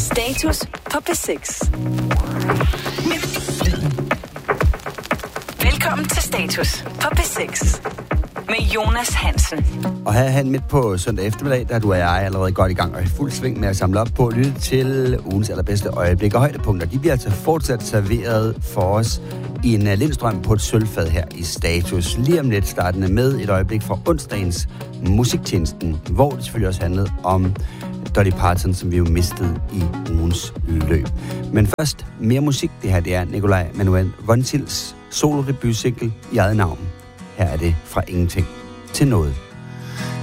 Status på P6. Velkommen til Status på P6 med Jonas Hansen. Og her er han midt på søndag eftermiddag, der du og jeg er allerede godt i gang og i fuld sving med at samle op på at lytte til ugens allerbedste øjeblikke og højdepunkter. De bliver altså fortsat serveret for os i en lindstrøm på et sølvfad her i Status. Lige om lidt startende med et øjeblik fra onsdagens musiktjenesten, hvor det selvfølgelig også handlede om Dolly Parton, som vi jo mistede i ugens løb. Men først mere musik. Det her det er Nikolaj Manuel Vontills solo-debut-single i eget navn. Her er det fra ingenting til noget.